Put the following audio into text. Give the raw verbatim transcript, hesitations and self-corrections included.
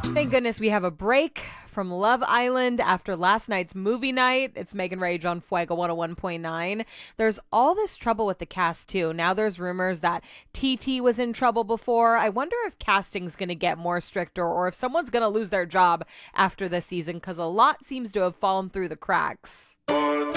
Thank goodness we have a break from Love Island after last night's movie night. It's Megan Rage on Fuego one oh one point nine. There's all this trouble with the cast, too. Now there's rumors that T T was in trouble before. I wonder if casting's going to get more stricter or if someone's going to lose their job after this season because a lot seems to have fallen through the cracks.